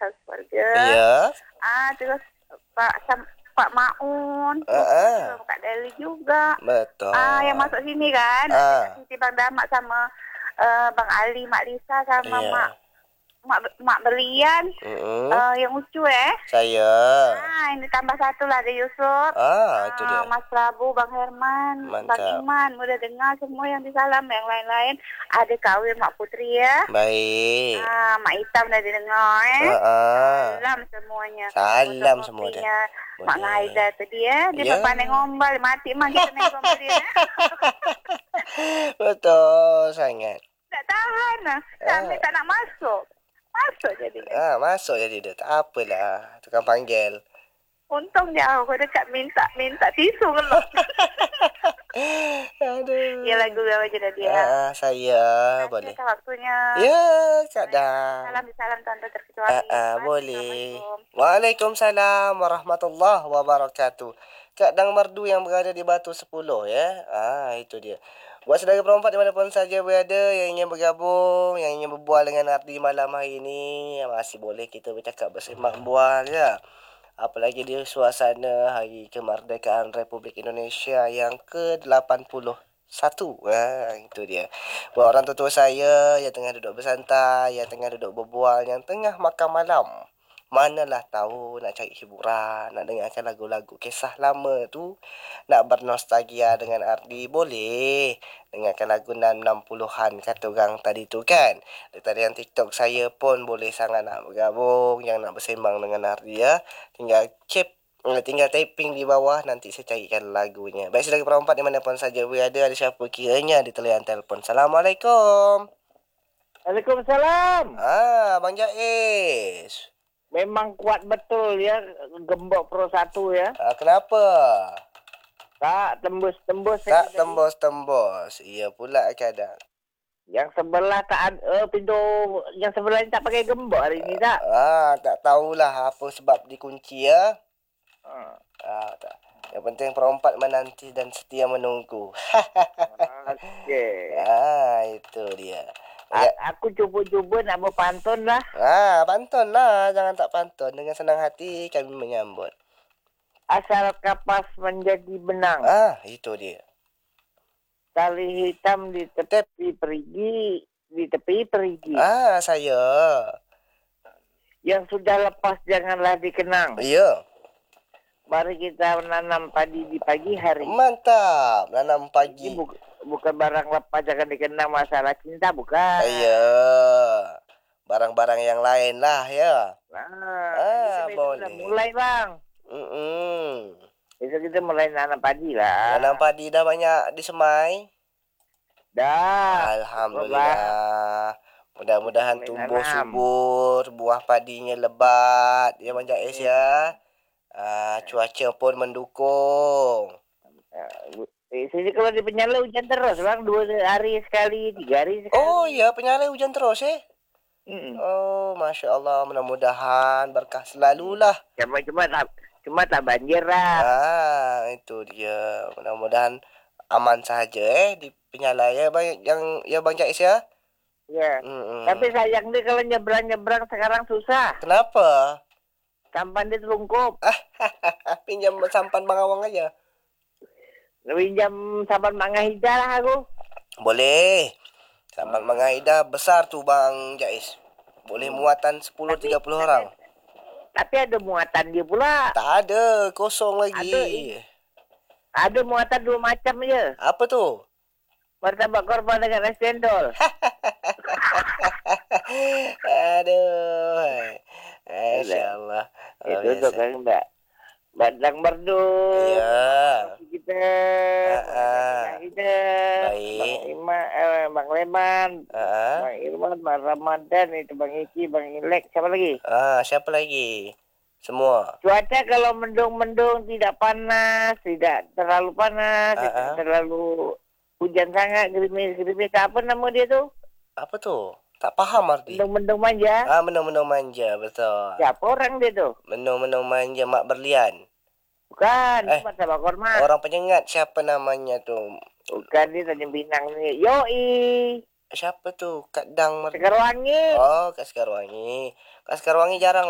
House keluarga. Iya. Terus Pak Maun, Ah, Kak Deli juga. betul. Yang masuk sini kan, Siti Bang Damak sama Bang Ali, Mak Lisa sama Iya. Mak Berlian, yang lucu Saya. ini tambah satu lah, ada Yusuf, Itu dia. Mas Prabu, Bang Herman, Bang Mantap. Iman, udah dengar semua yang disalam, yang lain-lain ada Kawin Mak Putri ya. Baik. Mak Hitam udah didengar Salam semuanya. Salam semua dah. Mak Ngaida tadi dia Ya. pandai ngombal, mati mah kita naik ngombal dia. Betul sangat. Tak tahan sampai tak nak masuk. Masuk jadi. Masuk jadi dia. Tak apalah. Tukang panggil. Untung jauh kau dekat minta tisu ngelok. Aduh. Ya lagu gawa je dah dia. Saya boleh. Atas waktunya. Ya, kadang. Salam tante terkecuali. Boleh. Waalaikumsalam warahmatullahi wabarakatuh. Kak Dang Merdu yang berada di Batu 10 ya. Itu dia. Buat saudara perempat dimanapun saja berada yang ingin bergabung, yang ingin berbual dengan Ardi malam hari ini, masih boleh kita bercakap bersembang bual ya. Apalagi di suasana Hari Kemerdekaan Republik Indonesia yang ke-81. Itu dia. Buat orang tua saya yang tengah duduk bersantai, yang tengah duduk berbual, yang tengah makan malam. Manalah tahu nak cari hiburan, nak dengarkan lagu-lagu kisah lama tu, nak bernostalgia dengan Ardi, boleh dengarkan lagu 60-an kata orang tadi tu kan. Di talian TikTok saya pun boleh sangat nak bergabung, yang nak bersembang dengan Ardi ya. Tinggal typing di bawah, nanti saya carikan lagunya. Baik saudara perempat dimanapun saja berada, ada siapa kiranya di talian telefon. Assalamualaikum. Waalaikumsalam. Bang Jais. Memang kuat betul ya Gembok Pro 1 ya. Kenapa? Tak tembus-tembus. Tak tembus-tembus. Iya pula kadang. Yang sebelah tak ada pintu yang sebelah ni tak pakai gembok hari ni tak? Tak tahulah apa sebab dikunci ya. Tak. Yang penting perempat menanti dan setia menunggu. Okey. Itu dia. Aku cuba-cuba nak berpantun lah. Pantun lah. Jangan tak pantun. Dengan senang hati kami menyambut. Asal kapas menjadi benang. Itu dia. Tali hitam di tepi perigi. Di tepi perigi. Saya. Yang sudah lepas janganlah dikenang. Ya. Mari kita menanam padi di pagi hari. Mantap. Nanam pagi. Bukan barang lepas jangan dikenang masalah cinta, bukan. Ya. Barang-barang yang lain lah ya. Boleh. Mulai bang. Besok kita mulai nanam padi lah. Nanam padi dah banyak disemai. Dah. Alhamdulillah. Mudah-mudahan tumbuh subur, buah padinya lebat. Ya Bang Jais ya. Cuaca pun mendukung. Sini kalau di Penyala hujan terus bang, 2 hari sekali, 3 hari sekali. Oh ya, Penyala hujan terus Oh, Masya Allah, mudah-mudahan berkah selalulah. Cuma tak banjir lah. Itu dia. Mudah-mudahan aman saja di Penyala ya Bang, Bang Jais ya. Ya. Tapi sayang dia kalau nyebrang sekarang susah. Kenapa? Sampan dia terungkup. Pinjam sampan Bang Awang aja. Pinjam sampan Mak Ngahida lah aku. Boleh. Sampan Mak Ngahida besar tu Bang Jais. Boleh muatan 10-30 orang. Tapi ada muatan dia pula. Tak ada, kosong lagi. Ada muatan 2 macam je. Apa tu? Martabak korban dengan nasi cendol. Aduh. InsyaAllah. Itu tu kan tak. Badang Merdu. Ya. Kita. Kita. Baik. Bang Leman. Bang Irman. Bang Ramadan. Itu Bang Iki. Bang Ilek. Siapa lagi? Siapa lagi? Semua. Cuaca kalau mendung-mendung. Tidak panas. Tidak terlalu panas. Tidak terlalu hujan sangat. Gerimis-gerimis. Apa nama dia tu? Apa tu? Tak faham Ardi. Mendung-mendung manja. Mendung-mendung manja, betul. Siapa orang dia tu? Mendung-mendung manja Mak Berlian. Bukan, Martabak Korma. Orang penyengat siapa namanya tu? Bukan, dia Tanjung Pinang ni. Yoi. Siapa tu? Kak Dang Sekarwangi. Kak Sekarwangi. Kak Sekarwangi jarang